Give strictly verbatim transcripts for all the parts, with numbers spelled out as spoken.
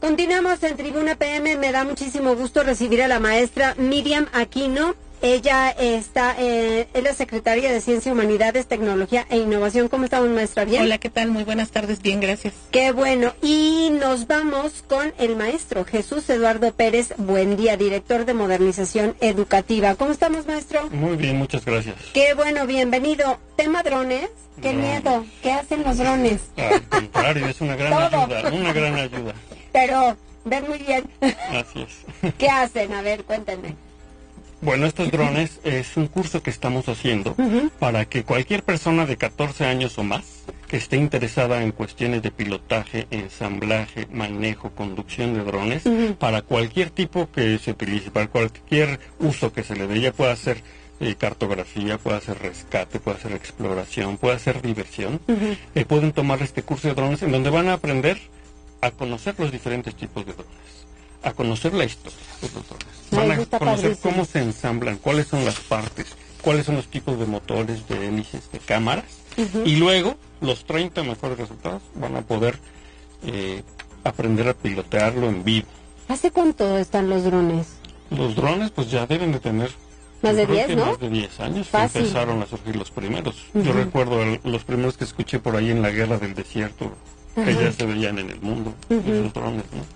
Continuamos en Tribuna P M. Me da muchísimo gusto recibir a la maestra Miriam Aquino. Ella está eh, en la Secretaría de Ciencia, Humanidades, Tecnología e Innovación. ¿Cómo estamos, maestra? ¿Bien? Hola, ¿qué tal? Muy buenas tardes. Bien, gracias. Qué bueno. Y nos vamos con el maestro Jesús Eduardo Pérez Buendía, director de Modernización Educativa. ¿Cómo estamos, maestro? Muy bien, muchas gracias. Qué bueno, bienvenido. Tema drones. Qué No. miedo. ¿Qué hacen los drones? Al contrario, es una gran Todo. ayuda, una gran ayuda. Pero ven muy bien. Así es. ¿Qué hacen? A ver, cuéntenme. Bueno, estos drones es un curso que estamos haciendo Uh-huh. para que cualquier persona de catorce años o más que esté interesada en cuestiones de pilotaje, ensamblaje, manejo, conducción de drones, Uh-huh. para cualquier tipo que se utilice, para cualquier uso que se le dé, ya pueda hacer eh, cartografía, puede hacer rescate, puede hacer exploración, puede hacer diversión, Uh-huh. eh, pueden tomar este curso de drones en donde van a aprender a conocer los diferentes tipos de drones, a conocer la historia de los drones. Van Ay, a eso está conocer padrísimo. cómo se ensamblan, cuáles son las partes, cuáles son los tipos de motores, de hélices, de cámaras, Uh-huh. y luego los treinta mejores resultados van a poder eh, aprender a pilotearlo en vivo. ¿Hace cuánto están los drones? Los drones pues ya deben de tener Más yo de creo diez, que ¿no? más de diez años que Fácil. empezaron a surgir los primeros. Uh-huh. Yo recuerdo el- los primeros que escuché por ahí en la guerra del desierto, que Ajá. ya se veían en el mundo, Uh-huh. esos drones, ¿no?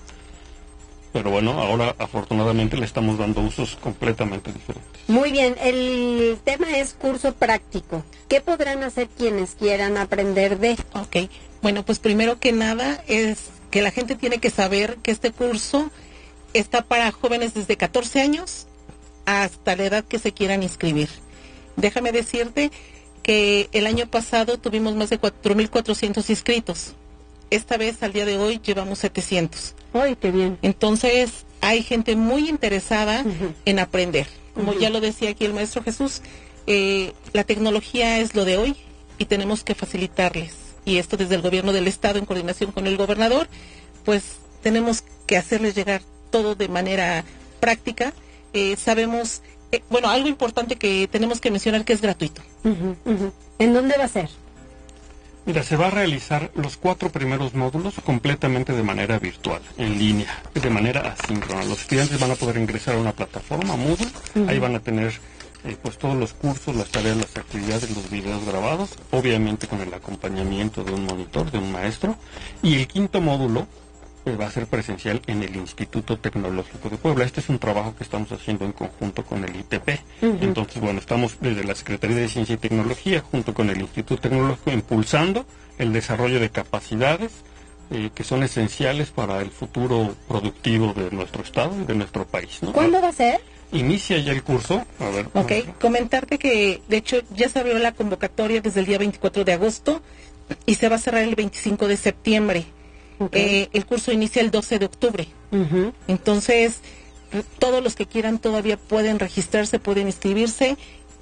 Pero bueno, ahora afortunadamente le estamos dando usos completamente diferentes. Muy bien, el tema es curso práctico. ¿Qué podrán hacer quienes quieran aprender de? Ok. Bueno, pues primero que nada es que la gente tiene que saber que este curso está para jóvenes desde catorce años hasta la edad que se quieran inscribir. Déjame decirte que el año pasado tuvimos más de cuatro mil cuatrocientos inscritos. Esta vez, al día de hoy, llevamos setecientos. ¡Ay, qué bien! Entonces, hay gente muy interesada Uh-huh. en aprender. Como Ujú. ya lo decía aquí el maestro Jesús, eh, la tecnología es lo de hoy y tenemos que facilitarles. Y esto desde el gobierno del estado en coordinación con el gobernador, pues tenemos que hacerles llegar todo de manera práctica. Eh, sabemos, eh, bueno, algo importante que tenemos que mencionar que es gratuito. Uh-huh, uh-huh. ¿En dónde va a ser? Mira, se va a realizar los cuatro primeros módulos completamente de manera virtual, en línea, de manera asíncrona. Los estudiantes van a poder ingresar a una plataforma Moodle, Ujú. ahí van a tener eh, pues todos los cursos, las tareas, las actividades, los videos grabados, obviamente con el acompañamiento de un monitor, de un maestro. Y el quinto módulo eh, va a ser presencial en el Instituto Tecnológico de Puebla. Este es un trabajo que estamos haciendo en conjunto con el I T P. Ujú. Entonces, bueno, estamos desde la Secretaría de Ciencia y Tecnología, junto con el Instituto Tecnológico, impulsando el desarrollo de capacidades eh, que son esenciales para el futuro productivo de nuestro estado y de nuestro país, ¿no? ¿Cuándo va a ser? Inicia ya el curso. A ver. Ok, comentarte que de hecho ya se abrió la convocatoria desde el día veinticuatro de agosto y se va a cerrar el veinticinco de septiembre. Ok. Eh, el curso inicia el doce de octubre. Uh-huh. Entonces, r- todos los que quieran todavía pueden registrarse, pueden inscribirse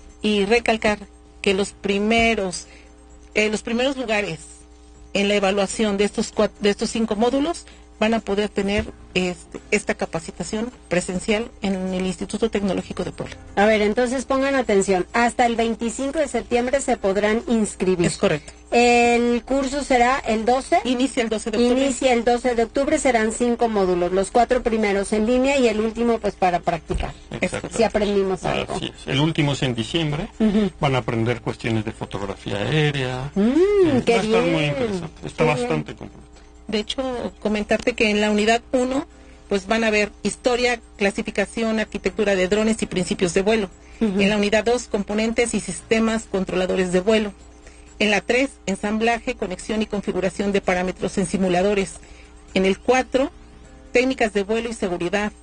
y recalcar que los primeros, eh, los primeros lugares en la evaluación de estos cuat- de estos cinco módulos van a poder tener este, esta capacitación presencial en el Instituto Tecnológico de Puebla. A ver, entonces pongan atención. Hasta el veinticinco de septiembre se podrán inscribir. Es correcto. El curso será el doce. Inicia el doce de octubre. Inicia el doce de octubre, serán cinco módulos, los cuatro primeros en línea y el último pues para practicar. Exacto. Si aprendimos algo. Así es. El último es en diciembre. Ujú. Van a aprender cuestiones de fotografía aérea. Mm, Eh, qué va a estar bien. muy interesante. Está Qué bastante completo. De hecho, comentarte que en la unidad uno, pues van a ver historia, clasificación, arquitectura de drones y principios de vuelo. Ujú. En la unidad dos, componentes y sistemas controladores de vuelo. En la tres, ensamblaje, conexión y configuración de parámetros en simuladores. En el cuatro, técnicas de vuelo y seguridad.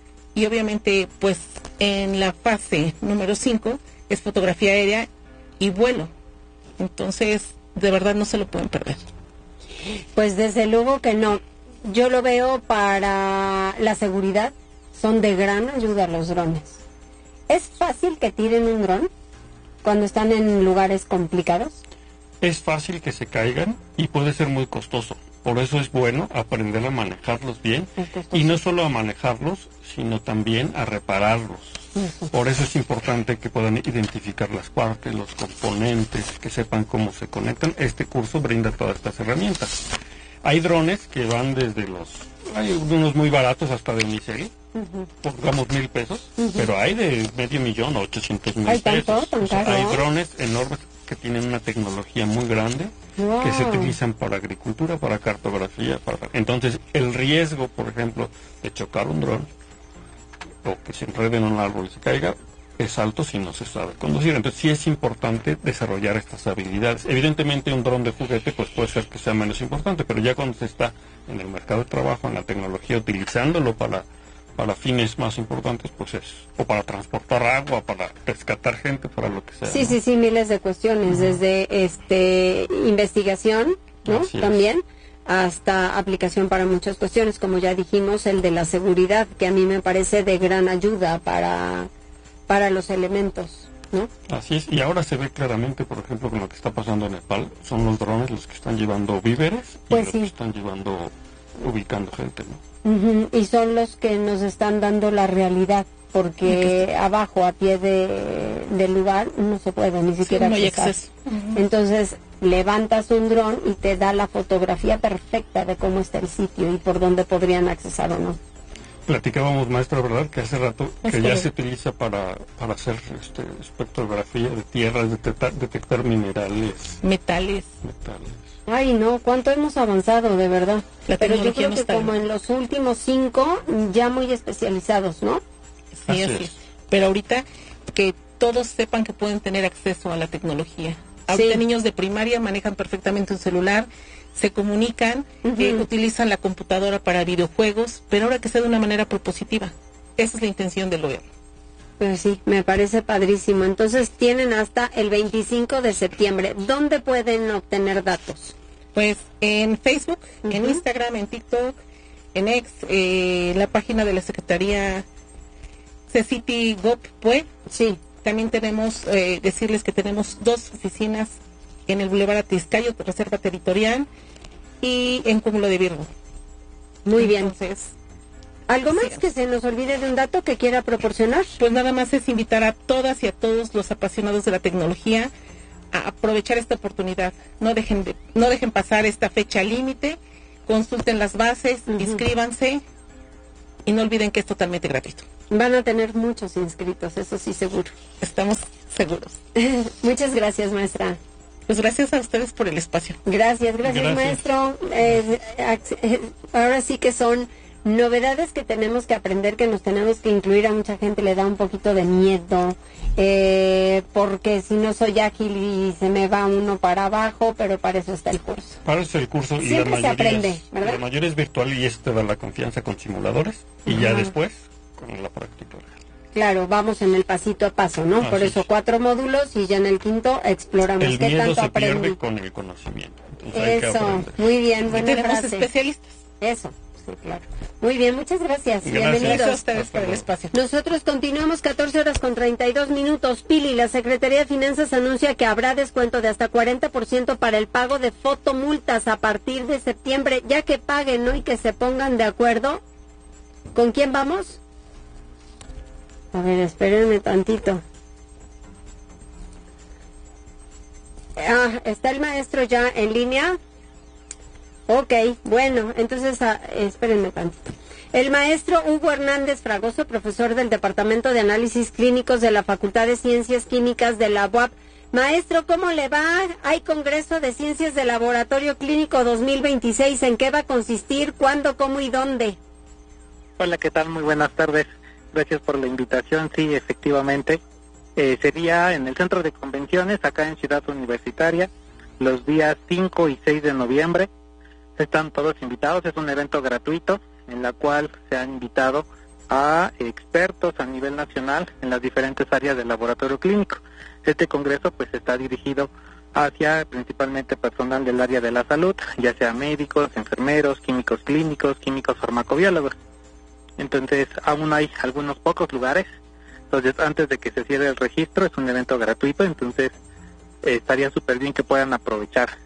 Y obviamente, pues en la fase número cinco, es fotografía aérea y vuelo. Entonces, de verdad no se lo pueden perder. Pues desde luego que no. Yo lo veo para la seguridad. Son de gran ayuda los drones. ¿Es fácil que tiren un dron cuando están en lugares complicados? Es fácil que se caigan y puede ser muy costoso. Por eso es bueno aprender a manejarlos bien. Es costoso. Y no solo a manejarlos, sino también a repararlos. Ujú. Por eso es importante que puedan identificar las partes, los componentes, que sepan cómo se conectan. Este curso brinda todas estas herramientas. Hay drones que van desde los, hay unos muy baratos hasta de miseria, uh-huh. pongamos mil pesos, uh-huh. pero hay de medio millón o ochocientos mil pesos. Tanto, o sea, hay drones enormes que tienen una tecnología muy grande, wow. que se utilizan para agricultura, para cartografía, para... entonces el riesgo, por ejemplo, de chocar un dron o que se enrede en un árbol y se caiga, es alto si no se sabe conducir. Entonces sí es importante desarrollar estas habilidades. Evidentemente un dron de juguete pues puede ser que sea menos importante, pero ya cuando se está en el mercado de trabajo, en la tecnología, utilizándolo para, para fines más importantes, pues es, o para transportar agua, para rescatar gente, para lo que sea. Sí, ¿no? sí, sí, miles de cuestiones, uh-huh. desde este investigación, ¿no? Así También. Es. Hasta aplicación para muchas cuestiones, como ya dijimos, el de la seguridad, que a mí me parece de gran ayuda para, para los elementos, ¿no? Así es, y ahora se ve claramente, por ejemplo, con lo que está pasando en Nepal, son los drones los que están llevando víveres y pues los sí. que están llevando, ubicando gente, ¿no? Uh-huh. Y son los que nos están dando la realidad, porque abajo, a pie de, del lugar, no se puede ni siquiera sí, no hay accesar. acceso. Uh-huh. Entonces, levantas un dron y te da la fotografía perfecta de cómo está el sitio y por dónde podrían accesar o no. Platicábamos, maestra, ¿verdad? Que hace rato que es ya que... se utiliza para, para hacer este, espectrografía de tierras, detectar, detectar minerales. Metales. Metales. Ay, no, cuánto hemos avanzado, de verdad. La Pero yo creo no que está como en los últimos cinco, ya muy especializados, ¿no? Sí, así, así es. Pero ahorita que todos sepan que pueden tener acceso a la tecnología. Ahorita sí. niños de primaria manejan perfectamente un celular, se comunican, uh-huh. eh, utilizan la computadora para videojuegos, pero ahora que sea de una manera propositiva. Esa es la intención del gobierno. Pues sí, me parece padrísimo. Entonces tienen hasta el veinticinco de septiembre. ¿Dónde pueden obtener datos? Pues en Facebook, uh-huh. en Instagram, en TikTok, en X, eh, la página de la Secretaría Cecity Gov Pue. Sí. También tenemos, eh, decirles que tenemos dos oficinas en el Boulevard Atiscayo, Reserva Territorial, y en Cúmulo de Virgo. Muy Entonces, bien. ¿Algo más sí. que se nos olvide de un dato que quiera proporcionar? Pues nada más es invitar a todas y a todos los apasionados de la tecnología a aprovechar esta oportunidad. No dejen, de, no dejen pasar esta fecha límite, consulten las bases, uh-huh. inscríbanse y no olviden que es totalmente gratuito. Van a tener muchos inscritos, eso sí seguro. Estamos seguros. Muchas gracias, maestra. Pues gracias a ustedes por el espacio. Gracias, gracias, gracias. maestro. Eh, eh, ahora sí que son novedades que tenemos que aprender, que nos tenemos que incluir. A mucha gente le da un poquito de miedo, eh, porque si no soy ágil y se me va uno para abajo, pero para eso está el curso. Para eso el curso. Siempre y la mayoría se aprende, es, ¿verdad? La mayoría es virtual y esto te da la confianza con simuladores y uh-huh. ya después con la práctica real. Claro, vamos en el pasito a paso, ¿no? Así Por eso es. cuatro módulos y ya en el quinto exploramos el qué miedo tanto se aprendí. Pierde con el conocimiento. Entonces eso, muy bien, buena y tenemos frase. especialistas. Eso. Sí, claro. Muy bien, muchas gracias. gracias. Bienvenidos. Gracias a ustedes por el espacio. Nosotros continuamos catorce horas con treinta y dos minutos. Pili, la Secretaría de Finanzas anuncia que habrá descuento de hasta cuarenta por ciento para el pago de fotomultas a partir de septiembre, ya que paguen, ¿no? Y que se pongan de acuerdo. ¿Con quién vamos? A ver, espérenme tantito. Ah, ¿está el maestro ya en línea? Ok, bueno, entonces ah, espérenme tantito. El maestro Hugo Hernández Fragoso, profesor del Departamento de Análisis Clínicos de la Facultad de Ciencias Químicas de la U A P. Maestro, ¿cómo le va? Hay Congreso de Ciencias de Laboratorio Clínico dos mil veintiséis. ¿En qué va a consistir? ¿Cuándo, cómo y dónde? Hola, ¿qué tal? Muy buenas tardes. Gracias por la invitación. Sí, efectivamente, eh, sería en el Centro de Convenciones, acá en Ciudad Universitaria, los días cinco y seis de noviembre. Están todos invitados, es un evento gratuito en la cual se han invitado a expertos a nivel nacional en las diferentes áreas del laboratorio clínico. Este congreso pues está dirigido hacia principalmente personal del área de la salud, ya sea médicos, enfermeros, químicos clínicos, químicos farmacobiólogos. Entonces aún hay algunos pocos lugares, entonces antes de que se cierre el registro es un evento gratuito, entonces eh, estaría súper bien que puedan aprovechar.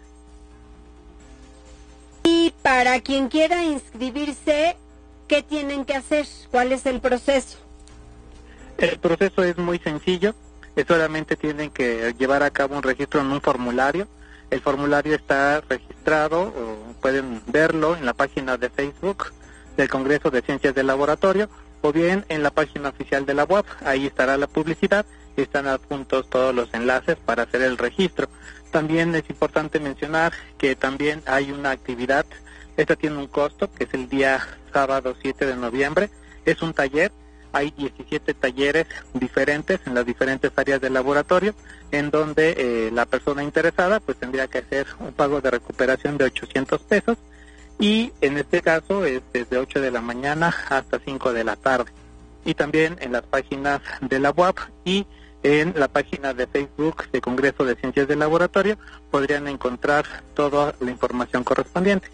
Y para quien quiera inscribirse, ¿qué tienen que hacer? ¿Cuál es el proceso? El proceso es muy sencillo, es solamente tienen que llevar a cabo un registro en un formulario, El formulario está registrado, o pueden verlo en la página de Facebook del Congreso de Ciencias del Laboratorio, o bien en la página oficial de la U A P. Ahí estará la publicidad y están adjuntos todos los enlaces para hacer el registro. También es importante mencionar que también hay una actividad, esta tiene un costo, que es el día sábado siete de noviembre, es un taller. Hay diecisiete talleres diferentes en las diferentes áreas del laboratorio, en donde eh, la persona interesada pues tendría que hacer un pago de recuperación de ochocientos pesos, y en este caso es desde ocho de la mañana hasta cinco de la tarde. Y también en las páginas de la U A P y en la página de Facebook de Congreso de Ciencias del Laboratorio podrían encontrar toda la información correspondiente.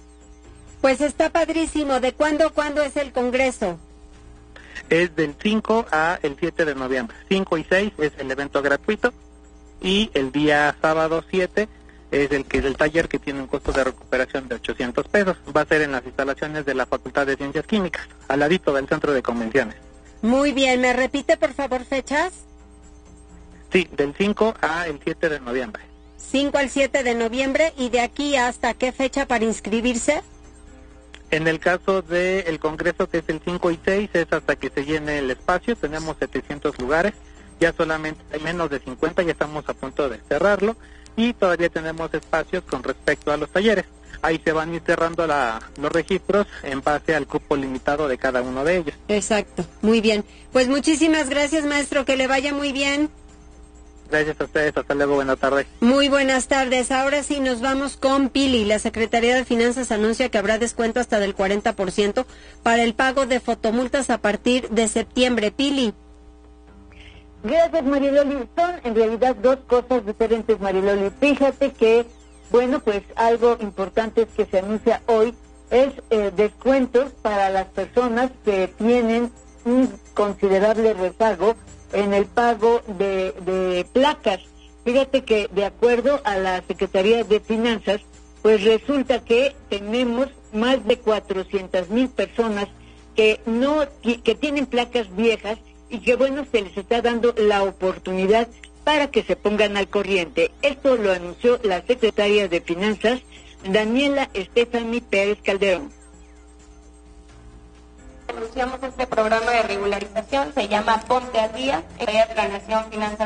Pues está padrísimo. ¿De cuándo a cuándo es el Congreso? Es del cinco a el siete de noviembre. cinco y seis es el evento gratuito, y el día sábado siete es el que es el taller, que tiene un costo de recuperación de ochocientos pesos. Va a ser en las instalaciones de la Facultad de Ciencias Químicas, al ladito del Centro de Convenciones. Muy bien, ¿me repite por favor fechas? Sí, del cinco a el siete de noviembre. cinco al siete de noviembre, ¿y de aquí hasta qué fecha para inscribirse? En el caso del Congreso, que es el cinco y seis, es hasta que se llene el espacio. Tenemos setecientos lugares, ya solamente hay menos de cincuenta, ya estamos a punto de cerrarlo, y todavía tenemos espacios con respecto a los talleres. Ahí se van a ir cerrando la, los registros en base al cupo limitado de cada uno de ellos. Exacto, muy bien. Pues muchísimas gracias, maestro, que le vaya muy bien. Gracias a ustedes, hasta luego, buenas tardes. Muy buenas tardes. Ahora sí nos vamos con Pili. La Secretaría de Finanzas anuncia que habrá descuento hasta del cuarenta por ciento para el pago de fotomultas a partir de septiembre. Pili. Gracias, Mariloli. Son en realidad dos cosas diferentes, Mariloli. Fíjate que, bueno, pues algo importante es que se anuncia hoy es eh, descuentos para las personas que tienen un considerable rezago en el pago de, de placas. Fíjate que de acuerdo a la Secretaría de Finanzas, pues resulta que tenemos más de cuatrocientas mil personas que no que tienen placas viejas y que bueno, se les está dando la oportunidad para que se pongan al corriente. Esto lo anunció la Secretaria de Finanzas, Daniela Estefany Pérez Calderón. Anunciamos este programa de regularización, se llama Ponte al Día, en la Nación Finanzas